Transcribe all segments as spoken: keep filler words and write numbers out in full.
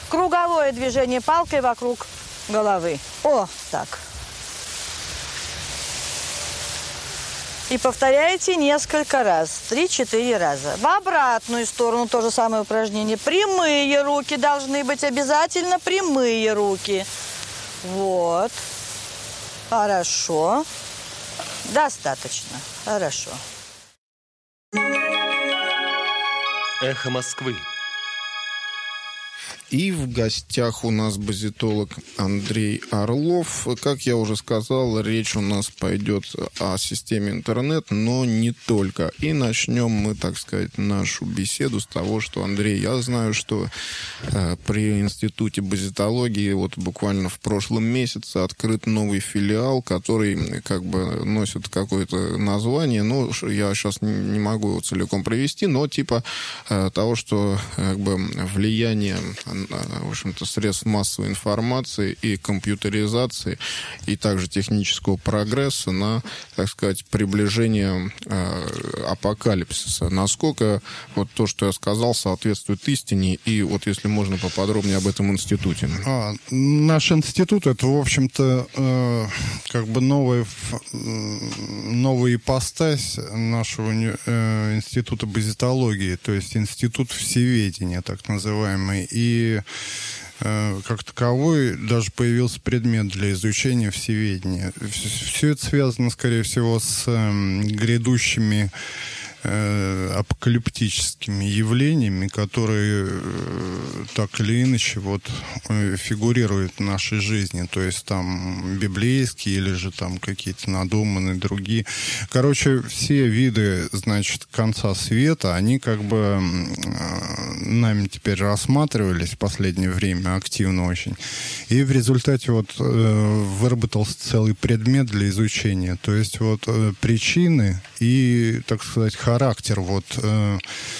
Круговое движение палкой вокруг головы. О, так. И повторяете несколько раз. Три-четыре раза. В обратную сторону то же самое упражнение. Прямые руки должны быть обязательно. Прямые руки. Вот. Хорошо. Достаточно. Хорошо. Эхо Москвы. И в гостях у нас базитолог Андрей Орлов. Как я уже сказал, речь у нас пойдет о системе интернет, но не только. И начнем мы, так сказать, нашу беседу с того, что, Андрей, я знаю, что э, при Институте базитологии вот буквально в прошлом месяце открыт новый филиал, который как бы носит какое-то название. Ну, я сейчас не могу его целиком привести, но типа э, того, что как бы влияние, в общем-то, средств массовой информации и компьютеризации, и также технического прогресса на, так сказать, приближение э, апокалипсиса. Насколько вот то, что я сказал, соответствует истине, и вот если можно поподробнее об этом институте. А, наш институт — это, в общем-то, э, как бы новая, новая ипостась нашего э, института базитологии, то есть институт всеведения, так называемый. И как таковой даже появился предмет для изучения всеведения. Все это связано, скорее всего, с грядущими апокалиптическими явлениями, которые так или иначе вот фигурируют в нашей жизни. То есть там библейские или же там какие-то надуманные другие. Короче, все виды, значит, конца света, они как бы нами теперь рассматривались в последнее время активно очень. И в результате вот выработался целый предмет для изучения. То есть вот причины и, так сказать, характер вот э,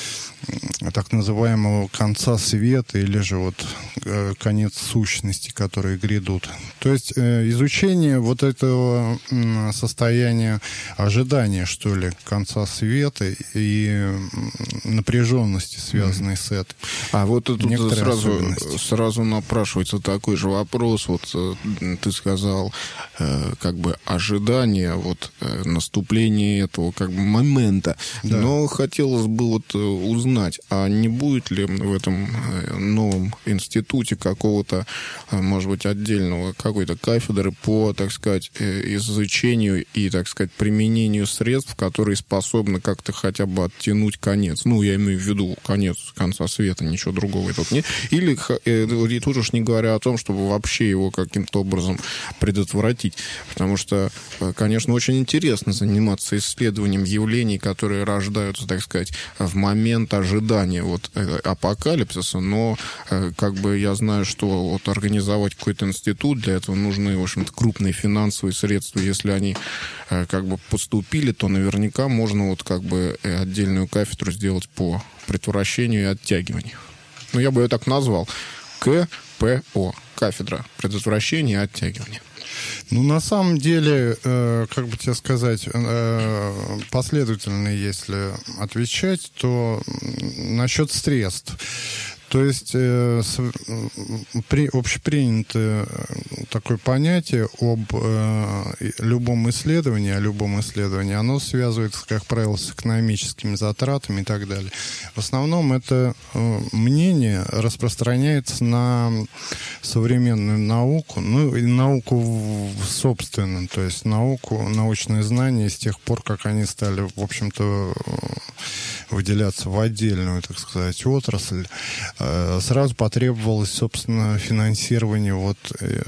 так называемого конца света или же вот э, конец сущности, которые грядут. То есть э, изучение вот этого э, состояния ожидания, что ли, конца света и э, напряженности, связанной mm-hmm. с этим. А вот тут сразу, сразу напрашивается такой же вопрос. Вот э, ты сказал, э, как бы ожидание вот э, наступления этого как бы момента. Да. Но хотелось бы вот узнать, а не будет ли в этом новом институте какого-то, может быть, отдельного какой-то кафедры по, так сказать, изучению и, так сказать, применению средств, которые способны как-то хотя бы оттянуть конец. Ну, я имею в виду конец конца света, ничего другого тут нет. Или, и тут уж не говоря о том, чтобы вообще его каким-то образом предотвратить. Потому что, конечно, очень интересно заниматься исследованием явлений, которые рождаются, так сказать, в момент ожидания вот апокалипсиса, но как бы я знаю, что вот организовать какой-то институт, для этого нужны, в общем-то, крупные финансовые средства. Если они как бы поступили, то наверняка можно вот как бы отдельную кафедру сделать по предотвращению и оттягиванию. Ну, я бы ее так назвал. ка пэ о. Кафедра предотвращения и оттягивания. Ну, на самом деле, э, как бы тебе сказать, э, последовательно, если отвечать, то насчет средств. То есть э, с, при, общепринятое такое понятие об э, любом исследовании, о любом исследовании, оно связывается, как правило, с экономическими затратами и так далее. В основном это э, мнение распространяется на современную науку, ну и науку собственную, то есть науку, научные знания с тех пор, как они стали, в общем-то, выделяться в отдельную, так сказать, отрасль. Сразу потребовалось, собственно, финансирование вот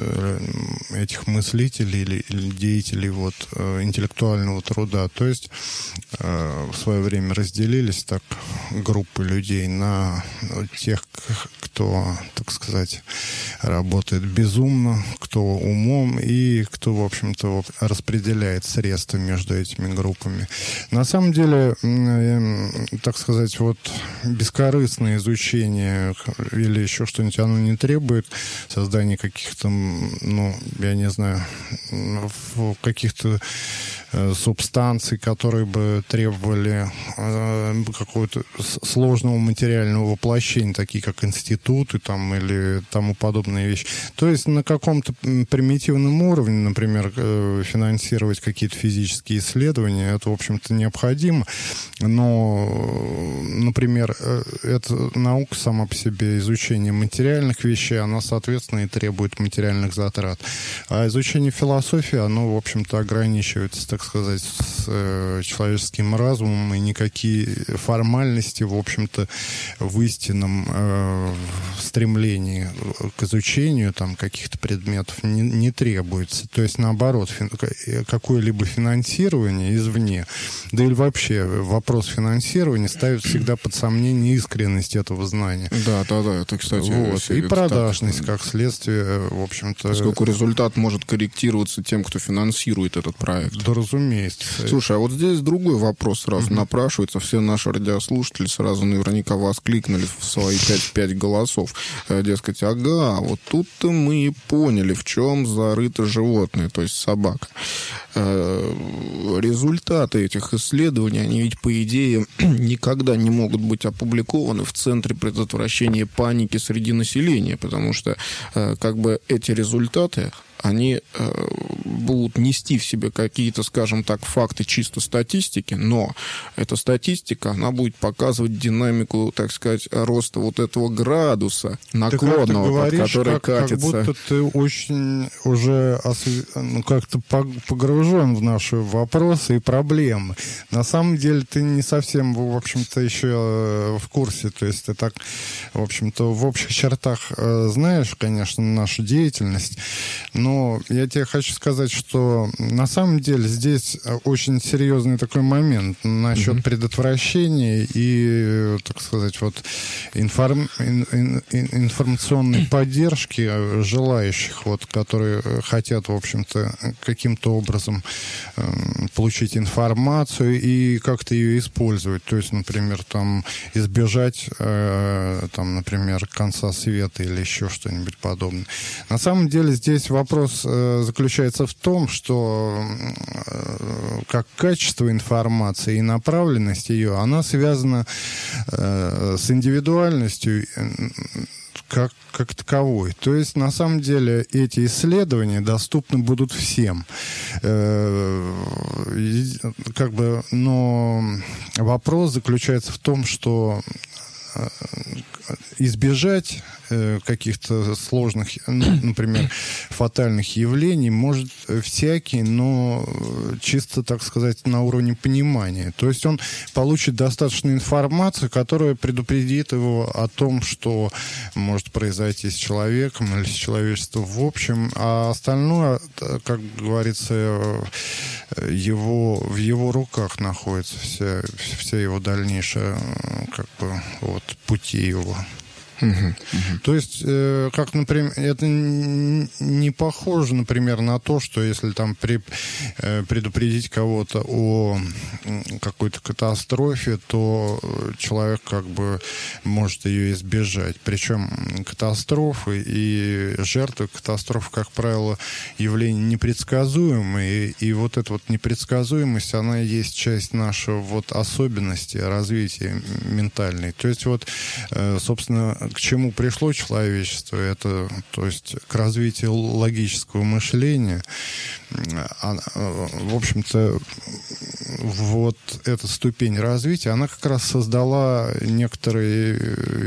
этих мыслителей или, или деятелей вот интеллектуального труда. То есть в свое время разделились так группы людей на тех, кто, так сказать, работает безумно, кто умом и кто, в общем-то, распределяет средства между этими группами. На самом деле, так сказать, вот бескорыстное изучение или еще что-нибудь, оно не требует создания каких-то, ну, я не знаю, каких-то субстанций, которые бы требовали э, какого-то сложного материального воплощения, такие как институты там, или тому подобные вещи. То есть на каком-то примитивном уровне, например, э, финансировать какие-то физические исследования, это, в общем-то, необходимо. Но, например, э, эта наука сама по себе, изучение материальных вещей, она, соответственно, и требует материальных затрат. А изучение философии, оно, в общем-то, ограничивается, так сказать, с э, человеческим разумом, и никакие формальности, в общем-то, в истинном э, стремлении к изучению там каких-то предметов не, не требуется. То есть, наоборот, фин, какое-либо финансирование извне, да или вообще вопрос финансирования ставит всегда под сомнение искренность этого знания. Да, да, да, это, кстати... Вот. И продажность, так, как следствие, в общем-то... Поскольку результат может корректироваться тем, кто финансирует этот проект. Да, разумеется. Слушай, а вот здесь другой вопрос сразу uh-huh. напрашивается. Все наши радиослушатели сразу наверняка воскликнули в свои пять-пять голосов. Дескать, ага, вот тут-то мы и поняли, в чем зарыто животное, то есть собака. Результаты этих исследований, они ведь, по идее, никогда не могут быть опубликованы в Центре предотвращения паники среди населения, потому что как бы эти результаты, они э, будут нести в себе какие-то, скажем так, факты чисто статистики, но эта статистика, она будет показывать динамику, так сказать, роста вот этого градуса наклонного, говоришь, под который как, катится. Как будто ты очень уже ну, как-то погружен в наши вопросы и проблемы. На самом деле ты не совсем, в общем-то, еще в курсе. То есть ты так, в общем-то, в общих чертах знаешь, конечно, нашу деятельность, но Но я тебе хочу сказать, что на самом деле здесь очень серьезный такой момент насчет mm-hmm. предотвращения и, так сказать, вот информ... ин... информационной поддержки желающих, вот, которые хотят, в общем-то, каким-то образом э, получить информацию и как-то ее использовать. То есть, например, там избежать, э, там, например, конца света или еще что-нибудь подобное. На самом деле здесь вопрос заключается в том, что как качество информации и направленность ее, она связана с индивидуальностью как, как таковой. То есть, на самом деле, эти исследования доступны будут всем. Как бы, но вопрос заключается в том, что избежать э, каких-то сложных, ну, например, фатальных явлений может всякий, но чисто, так сказать, на уровне понимания. То есть он получит достаточно информации, которая предупредит его о том, что может произойти с человеком или с человечеством в общем, а остальное, как говорится, его, в его руках находится вся, вся его дальнейшая, как бы, вот, пути его. Uh-huh, uh-huh. То есть, э, как, например, это не похоже, например, на то, что если там при, э, предупредить кого-то о какой-то катастрофе, то человек как бы может ее избежать. Причем катастрофы и жертвы катастроф, как правило, явления непредсказуемые, и, и вот эта вот непредсказуемость, она и есть часть нашего вот особенности развития ментальной. То есть вот, э, собственно, к чему пришло человечество, это, то есть, к развитию логического мышления. В общем-то, вот эта ступень развития, она как раз создала некоторые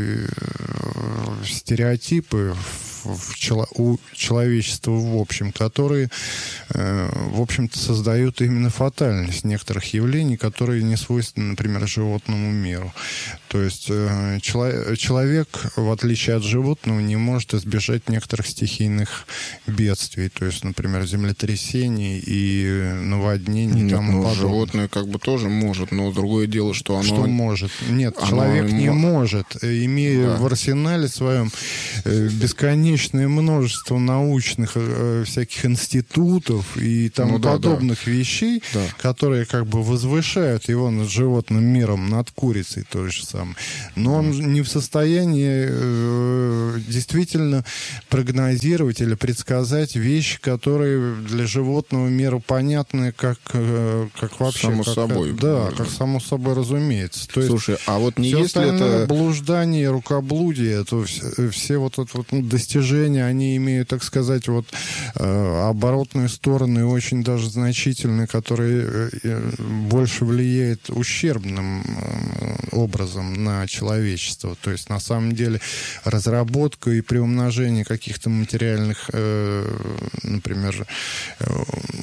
стереотипы в чело- у человечества в общем, которые, э, в общем-то, создают именно фатальность некоторых явлений, которые не свойственны, например, животному миру. То есть э, чело- человек, в отличие от животного, не может избежать некоторых стихийных бедствий. То есть, например, землетрясений и наводнений и Нет, тому ну, подобное. животное как бы тоже может, но другое дело, что оно... Что может? Нет, оно человек ему... не может, имея Да. в арсенале своем э, бесконечное множество научных э, всяких институтов и тому Ну да, подобных вещей, Да. которые как бы возвышают его над животным миром, над курицей то же самое. Но он не в состоянии э, действительно прогнозировать или предсказать вещи, которые для животного мира понятны как, э, как вообще... Само как, собой. Да, как само собой разумеется. То есть Слушай, а вот не все если остальное это... блуждание, рукоблудие, то все, все вот это вот ну, достижения, они имеют, так сказать, вот э, оборотные стороны, очень даже значительные, которые э, больше влияют ущербным э, образом на человечество. То есть, на самом деле, разработка и приумножение каких-то материальных, э, например, э,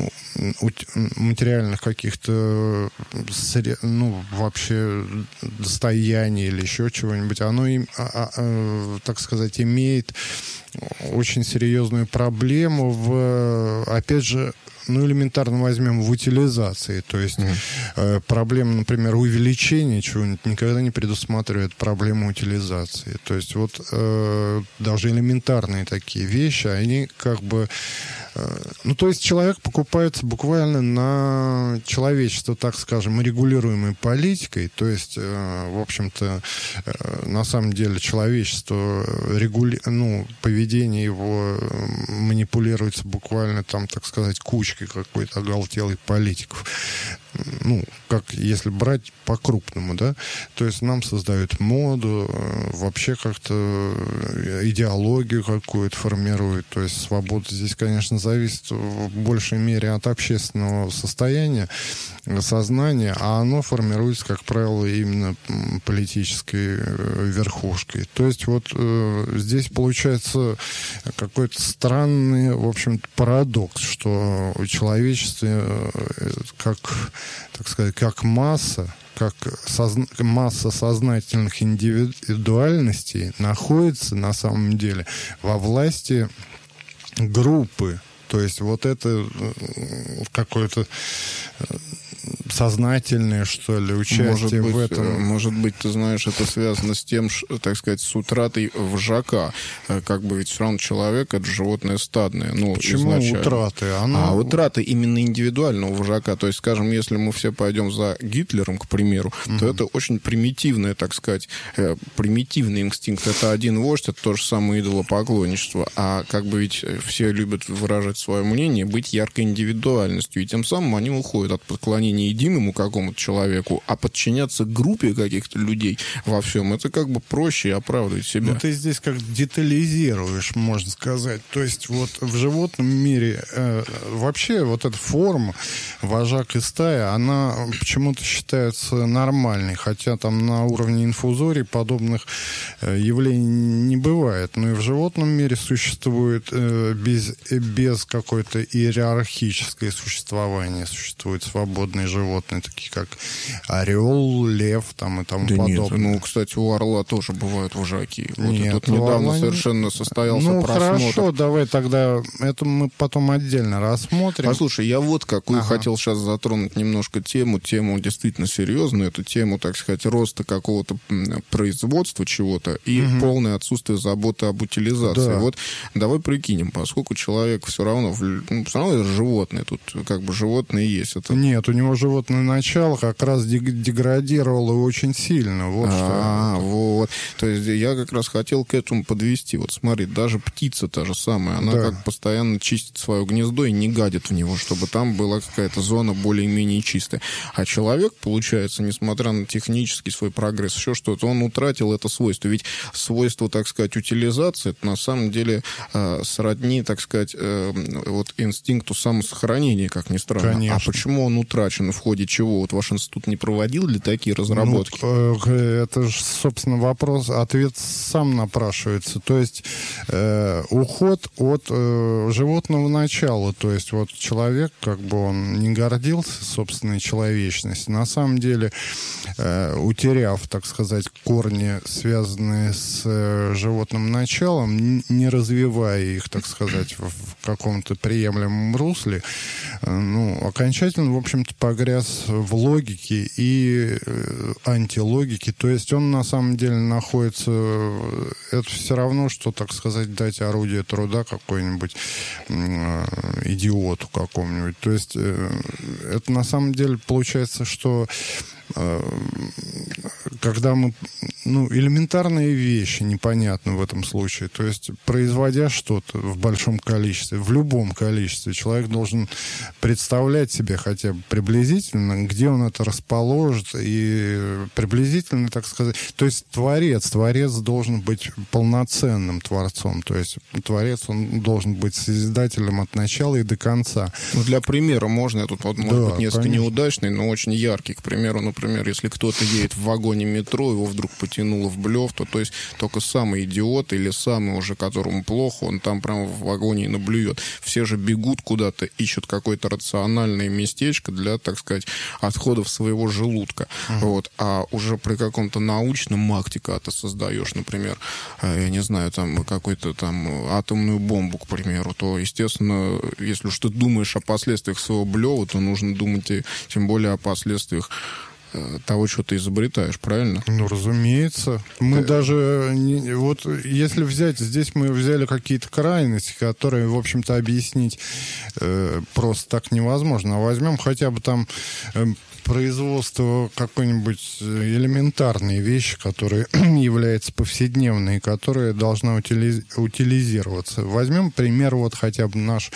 материальных каких-то, ну, вообще достояний или еще чего-нибудь, оно, им, а, а, так сказать, имеет очень серьезную проблему в, опять же, ну, элементарно возьмем в утилизации. То есть mm. э, проблема, например, увеличения чего-нибудь никогда не предусматривает проблему утилизации. То есть вот э, даже элементарные такие вещи, они как бы... Э, ну, то есть человек покупается буквально на человечество, так скажем, регулируемой политикой. То есть, э, в общем-то, э, на самом деле человечество, регули... ну, поведение его манипулируется буквально там, так сказать, кучкой какой-то оголтелых политиков. Ну, как если брать по-крупному, да, то есть нам создают моду, вообще как-то идеологию какую-то формируют, то есть свобода здесь, конечно, зависит в большей мере от общественного состояния, сознания, а оно формируется, как правило, именно политической верхушкой. То есть вот э, здесь получается какой-то странный, в общем-то, парадокс, что человечество э, как, так сказать, как масса, как созна... масса сознательных индивидуальностей находится на самом деле во власти группы. То есть вот это какое-то сознательное, что ли, участие может быть, в этом. Может быть, ты знаешь, это связано с тем, так сказать, с утратой вожака. Как бы ведь все равно человек — это животное стадное. Ну, почему изначально. утраты? Оно... А утрата именно индивидуального вожака. То есть, скажем, если мы все пойдем за Гитлером, к примеру, угу. то это очень примитивное, так сказать, примитивный инстинкт. Это один вождь, это то же самое идолопоклонничество. А как бы ведь все любят выражать свое мнение, быть яркой индивидуальностью. И тем самым они уходят от поклонения единому какому-то человеку, а подчиняться группе каких-то людей во всем, это как бы проще и оправдывать себя. Ну, ты здесь как детализируешь, можно сказать. То есть вот в животном мире э, вообще вот эта форма вожак и стая, она почему-то считается нормальной, хотя там на уровне инфузорий подобных э, явлений не бывает. Но и в животном мире существует э, без, без какой-то иерархическое существование. Существуют свободные животные, такие как орел, лев там и тому да подобное. Нет, ну, кстати, у орла тоже бывают вожаки. Вот Нет, тут ну, недавно орла... совершенно состоялся ну, просмотр. Хорошо, давай тогда это мы потом отдельно рассмотрим. Послушай, я вот какую ага. хотел сейчас затронуть немножко тему, тему действительно серьезную, эту тему, так сказать, роста какого-то производства чего-то и угу. полное отсутствие заботы об утилизации. Да. Вот давай прикинем, поскольку человек все равно, ну, все равно это животное, тут как бы животное есть. Это... Нет, у него животное начало как раз деградировало очень сильно. Вот а, что. Вот. То есть я как раз хотел к этому подвести. Вот смотри, даже птица та же самая, она да. как постоянно чистит свое гнездо и не гадит в него, чтобы там была какая-то зона более-менее чистая. А человек, получается, несмотря на технический свой прогресс, еще что-то, он утратил это свойство. Ведь свойство, так сказать, утилизации, это на самом деле э, сродни, так сказать, э, вот инстинкту самосохранения, как ни странно. Конечно. А почему он утрачен? В ходе чего? Вот ваш институт не проводил ли такие разработки? Ну, это же, собственно, вопрос, ответ сам напрашивается. То есть э, уход от э, животного начала. То есть вот человек, как бы он не гордился собственной человечностью, на самом деле, э, утеряв, так сказать, корни, связанные с э, животным началом, не развивая их, так сказать, в, в каком-то приемлемом русле, э, ну, окончательно, в общем-то, погряз в логике и э, антилогике. То есть он, на самом деле, находится... Это все равно, что, так сказать, дать орудие труда какой-нибудь э, идиоту какому-нибудь. То есть э, это, на самом деле, получается, что когда мы, ну, элементарные вещи непонятны в этом случае. То есть, производя что-то в большом количестве, в любом количестве, человек должен представлять себе хотя бы приблизительно, где он это расположит, и приблизительно, так сказать... То есть, творец, творец должен быть полноценным творцом. То есть, творец, он должен быть созидателем от начала и до конца. Ну, для примера можно, я тут, вот, может да, быть, несколько конечно. неудачный, но очень яркий, к примеру, ну, Например, если кто-то едет в вагоне метро, его вдруг потянуло в блев, то, то есть только самый идиот или самый уже, которому плохо, он там прямо в вагоне и наблюет. Все же бегут куда-то, ищут какое-то рациональное местечко для, так сказать, отходов своего желудка. Uh-huh. Вот. А уже при каком-то научном акте, когда ты создаешь, например, я не знаю, там какую-то там атомную бомбу, к примеру, то, естественно, если уж ты думаешь о последствиях своего блева, то нужно думать и тем более о последствиях того, что ты изобретаешь, правильно? Ну, разумеется. Мы Ты... даже... Не, вот если взять... Здесь мы взяли какие-то крайности, которые, в общем-то, объяснить э, просто так невозможно. А возьмем хотя бы там... Э, производство какой-нибудь элементарной вещи, которая является повседневной, которая должна утилиз... утилизироваться. Возьмем пример, вот хотя бы наш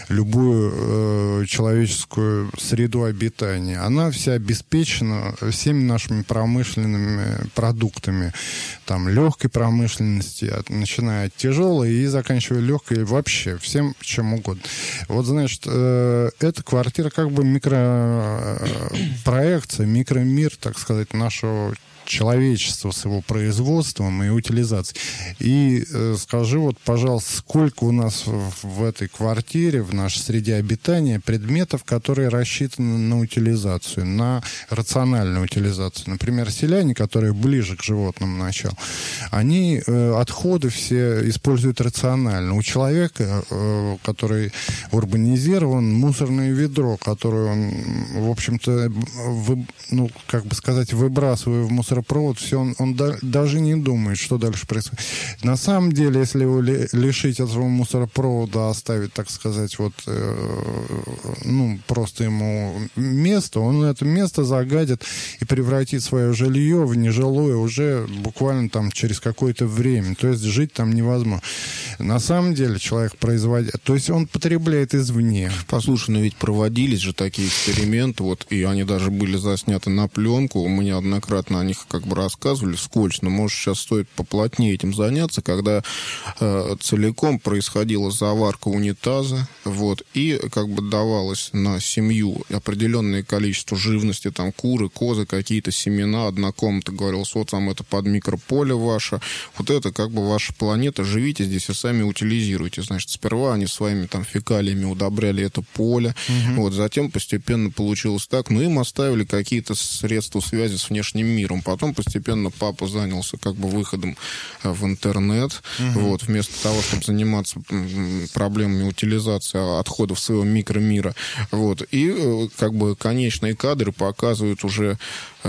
любую э, человеческую среду обитания. Она вся обеспечена всеми нашими промышленными продуктами. Там легкой промышленности, от, начиная от тяжелой и заканчивая легкой, вообще всем чем угодно. Вот, значит, э, эта квартира как бы микро... проекция, микромир, так сказать, нашего человечества с его производством и утилизацией. И э, скажи, вот, пожалуйста, сколько у нас в, в этой квартире, в нашей среде обитания предметов, которые рассчитаны на утилизацию, на рациональную утилизацию. Например, селяне, которые ближе к животному началу, они э, отходы все используют рационально. У человека, э, который урбанизирован, мусорное ведро, которое он, в общем-то, вы, ну, как бы сказать, выбрасывая в мусор провод, все, он, он да, даже не думает, что дальше происходит. На самом деле, если его ли, лишить этого мусоропровода, оставить, так сказать, вот, э, ну, просто ему место, он это место загадит и превратит свое жилье в нежилое уже буквально там через какое-то время. То есть жить там невозможно. На самом деле человек производит... То есть он потребляет извне. Послушай, но ведь проводились же такие эксперименты, вот, и они даже были засняты на пленку, мы неоднократно о них как бы рассказывали вскользь, но, может, сейчас стоит поплотнее этим заняться, когда э, целиком происходила заварка унитаза, вот, и как бы давалось на семью определенное количество живности, там, куры, козы, какие-то семена, одна комната, говорилось, вот там это под микрополе ваше, вот это как бы ваша планета, живите здесь и сами утилизируйте. Значит, сперва они своими там фекалиями удобряли это поле, угу. Вот, затем постепенно получилось так, но им оставили какие-то средства связи с внешним миром. Потом постепенно папа занялся как бы выходом в интернет, угу. Вот, вместо того, чтобы заниматься проблемами утилизации отходов своего микромира. Вот, и как бы конечные кадры показывают уже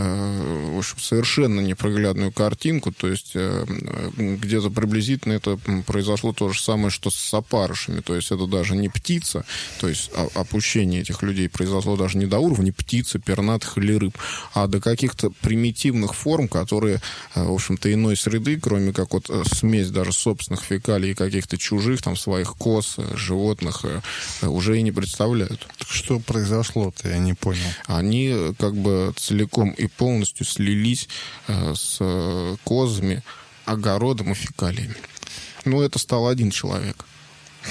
в общем, совершенно непроглядную картинку, то есть где-то приблизительно это произошло то же самое, что с опарышами, то есть это даже не птица, то есть опущение этих людей произошло даже не до уровня птицы, пернатых или рыб, а до каких-то примитивных форм, которые, в общем-то, иной среды, кроме как вот смесь даже собственных фекалий и каких-то чужих, там, своих коз, животных, уже и не представляют. Так что произошло-то, я не понял. Они как бы целиком и полностью слились э, с э, козами, огородом и фекалиями. Ну, это стал один человек.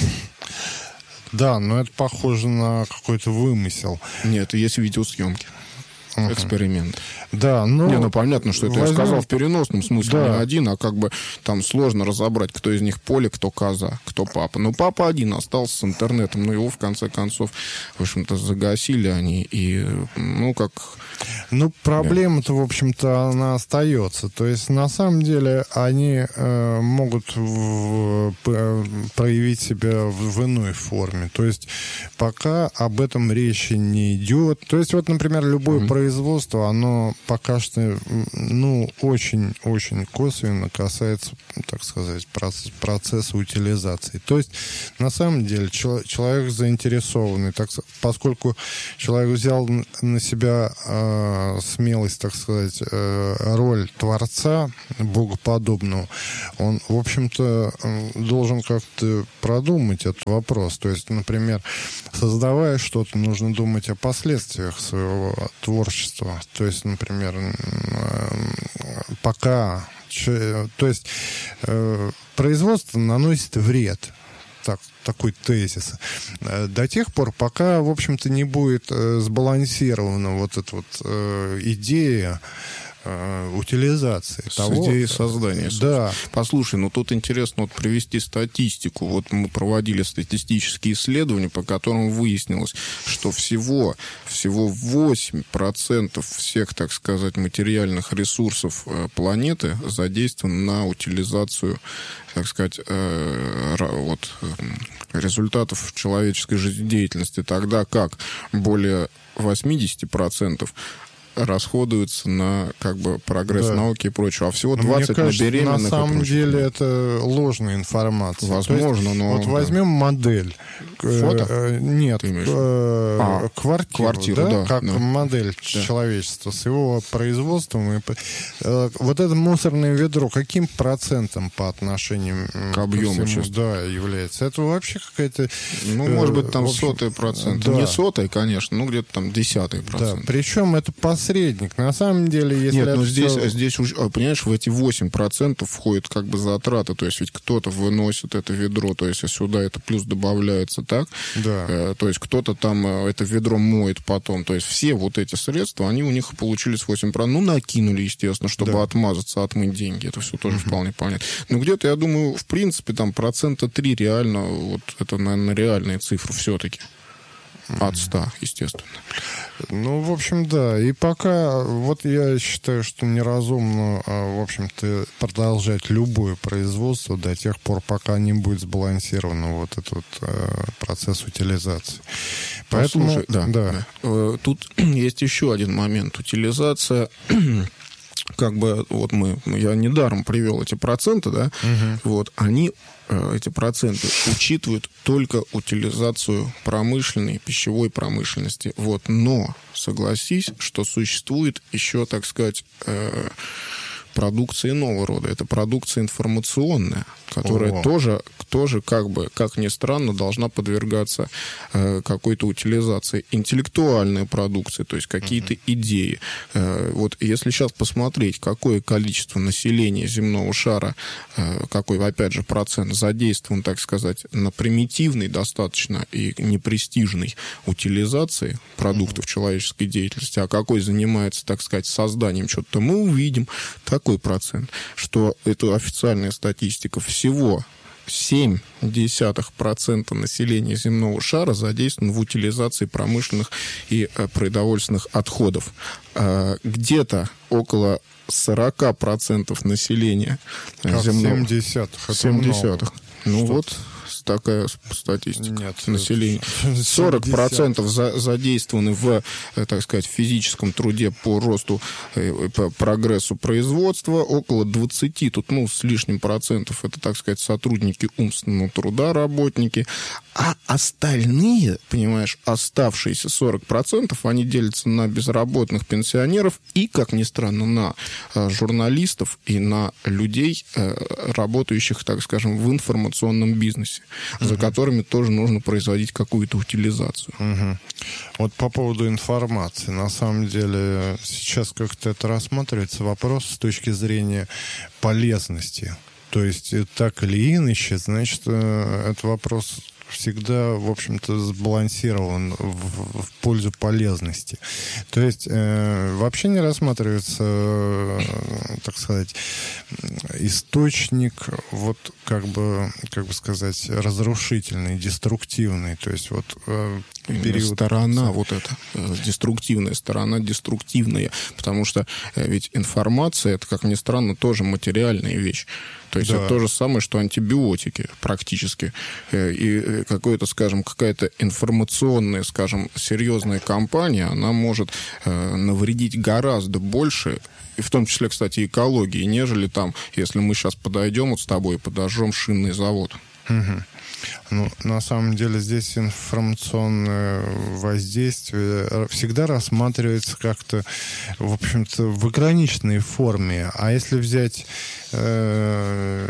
Да, но это похоже на какой-то вымысел. Нет, есть видеосъемки. uh-huh. эксперимент. Да, ну... Не, ну понятно, что это возьмем... я сказал в переносном смысле, да. не один, а как бы там сложно разобрать, кто из них поле, кто коза, кто папа. Ну, папа один остался с интернетом, но его, в конце концов, в общем-то, загасили они, и, ну, как... Ну, проблема-то, в общем-то, она остается. То есть, на самом деле, они э, могут в, в, проявить себя в, в иной форме. То есть, пока об этом речи не идет. То есть, вот, например, любое mm-hmm. производство, оно пока что, ну, очень-очень косвенно касается, так сказать, процесс, процесса утилизации. То есть, на самом деле, чел, человек заинтересованный, так, поскольку человек взял на себя э, смелость, так сказать, э, роль творца богоподобного, он, в общем-то, должен как-то продумать этот вопрос. То есть, например, создавая что-то, нужно думать о последствиях своего творчества. То есть, например, пока... То есть, производство наносит вред. Так, такой тезис. До тех пор, пока, в общем-то, не будет сбалансирована вот эта вот идея утилизации. С того, идеей создания. Да. Послушай, ну тут интересно вот привести статистику. Вот мы проводили статистические исследования, по которым выяснилось, что всего, всего восемь процентов всех, так сказать, материальных ресурсов планеты задействованы на утилизацию, так сказать, вот, результатов человеческой жизнедеятельности, тогда как более восемьдесят процентов расходуются на как бы прогресс да. науки и прочее, а всего двадцать процентов на беременных. На самом деле это ложная информация. Возможно, есть, но... Вот возьмем модель. Фото? Э, нет, э, а, квартиру, квартиру да, да, как да. модель да. человечества с его производством. И, э, вот это мусорное ведро каким процентом по отношению к объему всему, да, является? Это вообще какая-то... Ну, э, может быть, там общем, сотый процент. Да. Не сотый, конечно, ну, где-то там десятый процент. Да, причем это посредник. На самом деле, если... Нет, но это здесь, все... здесь, понимаешь, в эти восемь процентов входят как бы затраты. То есть ведь кто-то выносит это ведро, то есть сюда это плюс добавляется, так? Да. Э, то есть кто-то там это ведро моет потом. То есть все вот эти средства, они у них получились восемь процентов. Ну, накинули, естественно, чтобы да. отмазаться, отмыть деньги. Это все тоже uh-huh. вполне понятно. Но где-то, я думаю, в принципе, там процента три реально, вот это, наверное, реальные цифры все-таки. От ста, естественно. Ну, в общем, да. И пока, вот я считаю, что неразумно, в общем-то, продолжать любое производство до тех пор, пока не будет сбалансирован вот этот вот процесс утилизации. Поэтому, Послушай, да, да. да. Тут есть еще один момент. Утилизация... Как бы вот мы, я недаром привел эти проценты, да, угу. вот, они, эти проценты, учитывают только утилизацию промышленной, пищевой промышленности, вот, но согласись, что существует еще, так сказать, э, продукция иного рода, это продукция информационная, которая О. тоже, тоже как бы, как ни странно, должна подвергаться э, какой-то утилизации. Интеллектуальная продукция, то есть какие-то uh-huh. идеи. Э, вот если сейчас посмотреть, какое количество населения земного шара, э, какой, опять же, процент задействован, так сказать, на примитивной достаточно и непрестижной утилизации продуктов uh-huh. человеческой деятельности, а какой занимается, так сказать, созданием чего-то, мы увидим такой процент, что это официальная статистика. Всего семь десятых процента населения земного шара задействовано в утилизации промышленных и э, продовольственных отходов. Э, где-то около сорок процентов населения как земного... семь десятых? семь десятых. Ну что? Вот такая статистика. Нет, населения. сорок процентов за, задействованы в, так сказать, физическом труде по росту, по прогрессу производства. Около двадцати, тут, ну, с лишним процентов, это, так сказать, сотрудники умственного труда, работники. А остальные, понимаешь, оставшиеся сорок процентов, они делятся на безработных пенсионеров и, как ни странно, на э, журналистов и на людей, э, работающих, так скажем, в информационном бизнесе, uh-huh. за которыми тоже нужно производить какую-то утилизацию. Uh-huh. Вот по поводу информации. На самом деле сейчас как-то это рассматривается вопрос с точки зрения полезности. То есть так или иначе, значит, это вопрос всегда, в общем-то, сбалансирован в, в пользу полезности. То есть э, вообще не рассматривается, э, так сказать, источник, вот как бы, как бы сказать, разрушительный, деструктивный. То есть вот э, период... Сторона вот эта, деструктивная сторона, деструктивная. Потому что ведь информация, это, как ни странно, тоже материальная вещь. То есть да. это то же самое, что антибиотики практически. И какое-то, скажем, какая-то информационная, скажем, серьезная компания, она может навредить гораздо больше, и в том числе, кстати, экологии, нежели там, если мы сейчас подойдем вот с тобой и подожжем шинный завод. Угу. Ну, на самом деле здесь информационное воздействие всегда рассматривается как-то, в общем-то, в ограниченной форме. А если взять... Э,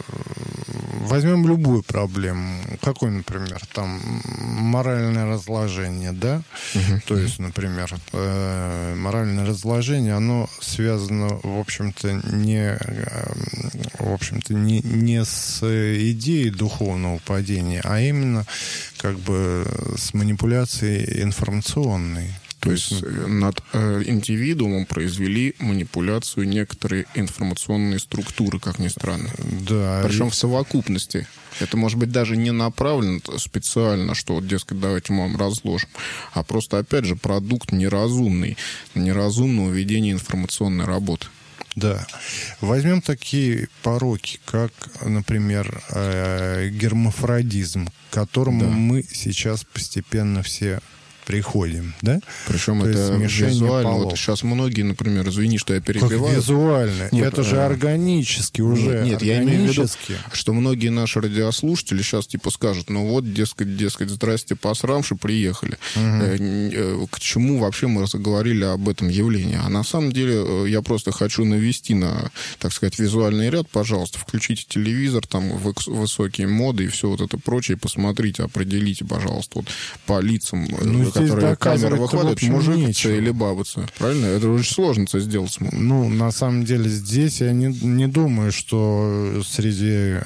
возьмем любую проблему. Какой, например, там моральное разложение, да? Uh-huh. То есть, например, э, моральное разложение, оно связано, в общем-то, не, в общем-то, не, не с идеей духовного падения, а именно как бы с манипуляцией информационной. То есть над э, индивидуумом произвели манипуляцию некоторые информационные структуры, как ни странно. Да. Причем и... в совокупности. Это может быть даже не направлено специально, что вот, дескать, давайте мы вам разложим, а просто, опять же, продукт неразумный, неразумного ведения информационной работы. Да. Возьмем такие пороки, как, например, э, гермафродизм, к которому да. мы сейчас постепенно все приходим, да? Причем то это визуально. Вот сейчас многие, например, извини, что я перебиваю. Как визуально? Нет, это же органически уже. Нет, я имею в виду, что многие наши радиослушатели сейчас типа скажут, ну вот, дескать, дескать, здрасте, посрамши, приехали. Угу. К чему вообще мы разговаривали об этом явлении? А на самом деле я просто хочу навести на, так сказать, визуальный ряд, пожалуйста, включите телевизор, там высокие моды и все вот это прочее, посмотрите, определите, пожалуйста, вот по лицам, ну, которые камера выходит, мужик или бабыца. Правильно? Это очень сложно это сделать. Ну, на самом деле, здесь я не, не думаю, что среди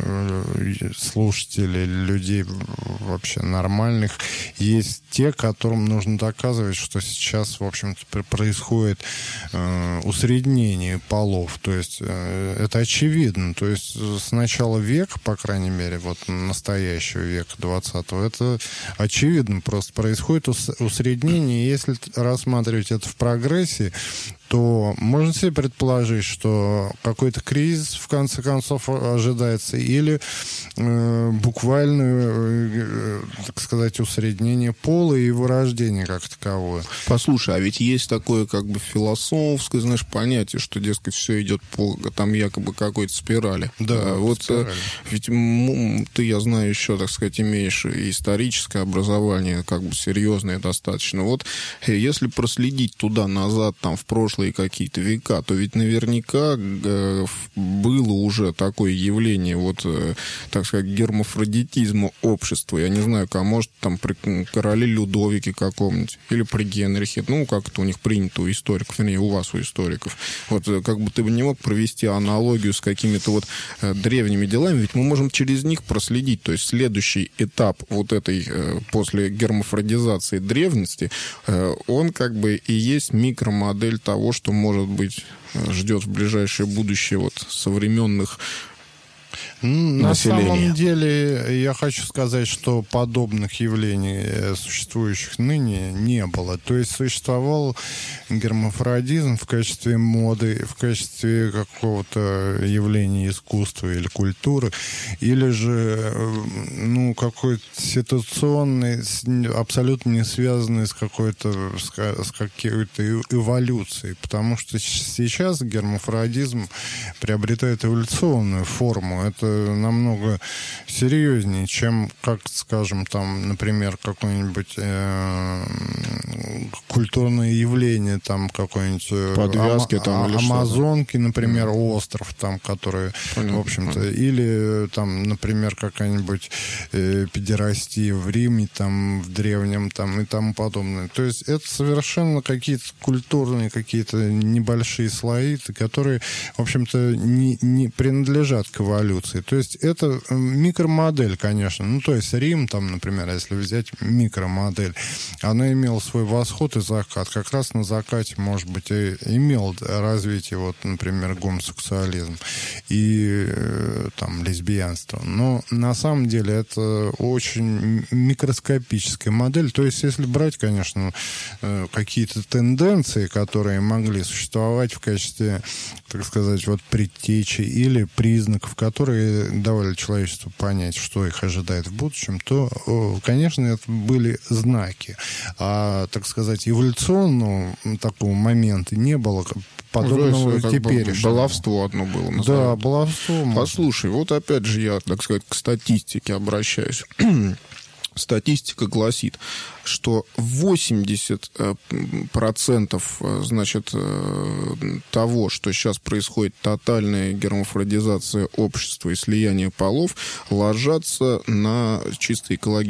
э, слушателей, людей вообще нормальных, есть те, которым нужно доказывать, что сейчас, в общем-то, происходит э, усреднение полов. То есть э, это очевидно. То есть с начала века, по крайней мере, вот настоящего века двадцатого, это очевидно просто происходит усреднение. Если рассматривать это в прогрессии, то можно себе предположить, что какой-то кризис в конце концов ожидается, или э, буквально, э, так сказать, усреднение пола и его рождение как таковое. Послушай, а ведь есть такое как бы философское, знаешь, понятие, что, дескать, все идет по там якобы какой-то спирали. Да, а, вот спирали. Ведь м, ты, я знаю, еще, так сказать, имеешь историческое образование, как бы серьезное достаточно. Вот если проследить туда-назад, там, в прошлое какие-то века, то ведь наверняка э, было уже такое явление, вот, э, так сказать, гермафродитизма общества. Я не знаю, а может, там, при короле Людовике каком-нибудь, или при Генрихе, ну, как это у них принято у историков, вернее, у вас, у историков. Вот, как бы ты бы не мог провести аналогию с какими-то вот э, древними делами, ведь мы можем через них проследить, то есть следующий этап вот этой, э, после гермафродизации древности, э, он как бы и есть микромодель того, что, может быть, ждет в ближайшее будущее вот современных На населения. самом деле, я хочу сказать, что подобных явлений, существующих ныне, не было. То есть существовал гермафродизм в качестве моды, в качестве какого-то явления искусства или культуры, или же, ну, какой-то ситуационный, абсолютно не связанный с какой-то, с какой-то эволюцией. Потому что сейчас гермафродизм приобретает эволюционную форму. Это намного серьезнее, чем, как, скажем, там, например, какое-нибудь э, культурное явление, там, какой-нибудь подвязки, там, или амазонки, например, mm. остров, там, который, понятно, в общем-то, понятно. Или, там, например, какая-нибудь э, педерастия в Риме, там, в древнем, там, и тому подобное. То есть это совершенно какие-то культурные, какие-то небольшие слои, которые, в общем-то, не, не принадлежат к эволюции. То есть это микромодель, конечно. Ну, то есть Рим, там, например, если взять микромодель, она имела свой восход и закат. Как раз на закате, может быть, и имел развитие, вот, например, гомосексуализм и там лесбиянство. Но на самом деле это очень микроскопическая модель. То есть если брать, конечно, какие-то тенденции, которые могли существовать в качестве, так сказать, вот предтечи или признаков, которые давали человечеству понять, что их ожидает в будущем, то, конечно, это были знаки. А, так сказать, эволюционного такого момента не было подобного теперешнего. Баловство одно было. Назовем. Да, баловство. Послушай, вот опять же я, так сказать, к статистике обращаюсь. Статистика гласит, что восемьдесят процентов, значит, того, что сейчас происходит, тотальная гермафродизация общества и слияние полов, ложатся на чисто экологические